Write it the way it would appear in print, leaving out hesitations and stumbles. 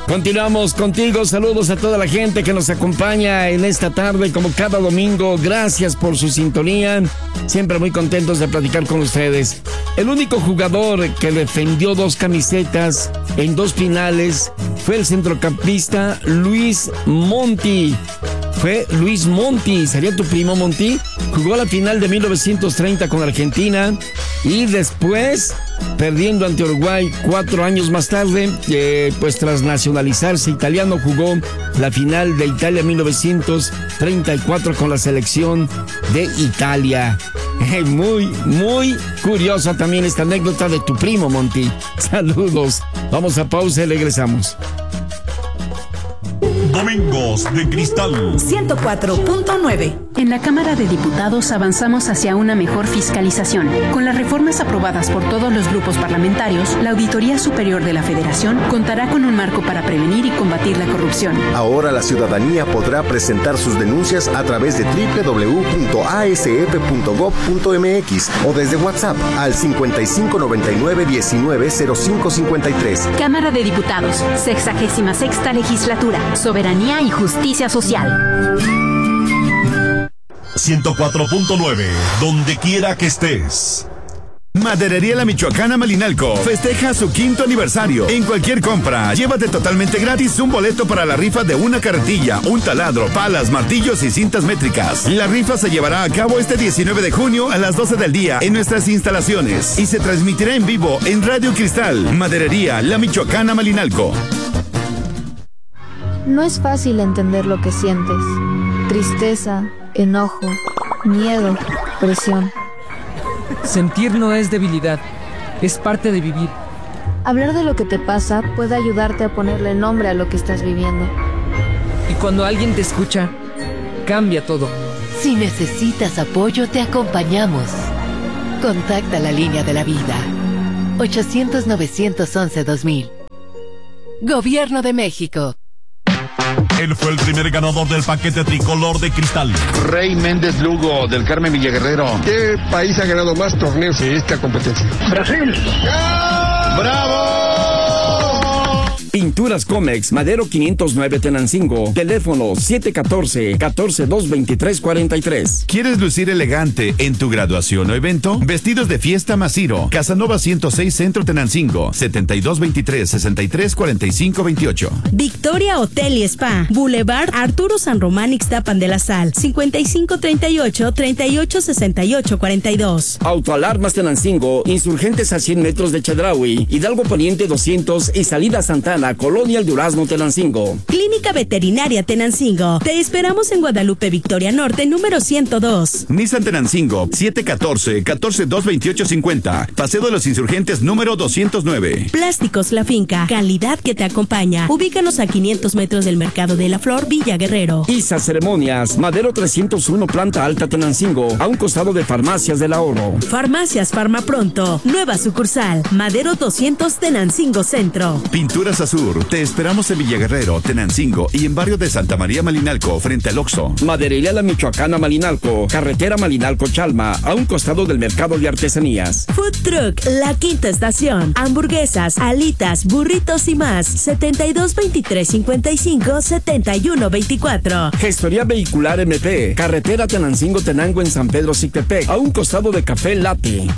Continuamos contigo, saludos a toda la gente que nos acompaña en esta tarde, como cada domingo, gracias por su sintonía, siempre muy contentos de platicar con ustedes. El único jugador que defendió 2 camisetas en 2 finales fue el centrocampista Luis Monti. Fue Luis Monti, sería tu primo Monti. Jugó la final de 1930 con Argentina y después, perdiendo ante Uruguay 4 años más tarde, pues tras nacionalizarse italiano, jugó la final de Italia 1934 con la selección de Italia. Muy curiosa también esta anécdota de tu primo Monti. Saludos. Vamos a pausa y regresamos. Domingos de Cristal 104.9. En la Cámara de Diputados avanzamos hacia una mejor fiscalización. Con las reformas aprobadas por todos los grupos parlamentarios, la Auditoría Superior de la Federación contará con un marco para prevenir y combatir la corrupción. Ahora la ciudadanía podrá presentar sus denuncias a través de www.asf.gov.mx o desde WhatsApp al 5599-190553. Cámara de Diputados, 66ª Legislatura, Soberanía y Justicia Social. 104.9, donde quiera que estés. Maderería La Michoacana Malinalco festeja su 5º aniversario. En cualquier compra, llévate totalmente gratis un boleto para la rifa de una carretilla, un taladro, palas, martillos y cintas métricas. La rifa se llevará a cabo este 19 de junio a las 12 del día en nuestras instalaciones y se transmitirá en vivo en Radio Cristal. Maderería La Michoacana Malinalco. No es fácil entender lo que sientes. Tristeza, enojo, miedo, presión. Sentir no es debilidad, es parte de vivir. Hablar de lo que te pasa puede ayudarte a ponerle nombre a lo que estás viviendo. Y cuando alguien te escucha, cambia todo. Si necesitas apoyo, te acompañamos. Contacta la línea de la vida. 800-911-2000. Gobierno de México. Él fue el primer ganador del paquete tricolor de Cristal. Rey Méndez Lugo, del Carmen Villaguerrero. ¿Qué país ha ganado más torneos en esta competencia? Brasil. ¡Bravo! Pinturas Comex, Madero 509 Tenancingo. Teléfono 714-142-2343. ¿Quieres lucir elegante en tu graduación o evento? Vestidos de fiesta Masiro. Casanova 106 Centro Tenancingo. 7223-634528. Victoria Hotel y Spa. Boulevard Arturo San Román Ixtapan de la Sal. 5538-386842. Autoalarmas Tenancingo. Insurgentes a 100 metros de Chedraui. Hidalgo Poniente 200 y Salida Santana, Colonia El Durazno, Tenancingo. Clínica Veterinaria Tenancingo. Te esperamos en Guadalupe Victoria Norte, número 102. Nissan Tenancingo, 714-142-2850. Paseo de los Insurgentes, número 209. Plásticos La Finca. Calidad que te acompaña. Ubícanos a 500 metros del Mercado de la Flor, Villa Guerrero. ISA Ceremonias. Madero 301, Planta Alta, Tenancingo. A un costado de Farmacias del Ahorro. Farmacias Farma Pronto. Nueva sucursal. Madero 200, Tenancingo Centro. Pinturas Azul. Te esperamos en Villaguerrero, Tenancingo y en barrio de Santa María Malinalco, frente al Oxxo. Maderería La Michoacana Malinalco, carretera Malinalco-Chalma, a un costado del Mercado de Artesanías. Food Truck, La Quinta Estación. Hamburguesas, alitas, burritos y más. 722355-7124. Gestoría Vehicular MP, carretera Tenancingo-Tenango en San Pedro Cictepec, a un costado de Café Latte.